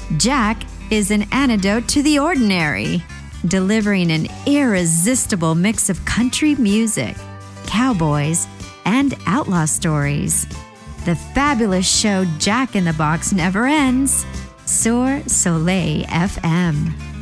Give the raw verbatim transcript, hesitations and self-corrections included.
Jack is an antidote to the ordinary, delivering an irresistible mix of country music, cowboys, and outlaw stories. The fabulous show Jack in the Box never ends. Sur Soleil F M.